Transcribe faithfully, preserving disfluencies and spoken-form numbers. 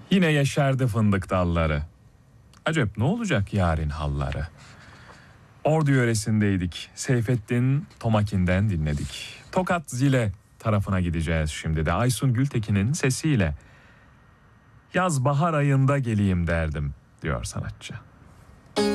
Yine yeşerdi fındık dalları. Acep ne olacak yarın halları? Ordu yöresindeydik. Seyfettin Tomakin'den dinledik. Tokat Zile tarafına gideceğiz şimdi de. Aysun Gültekin'in sesiyle. Yaz bahar ayında geleyim derdim diyor sanatçı.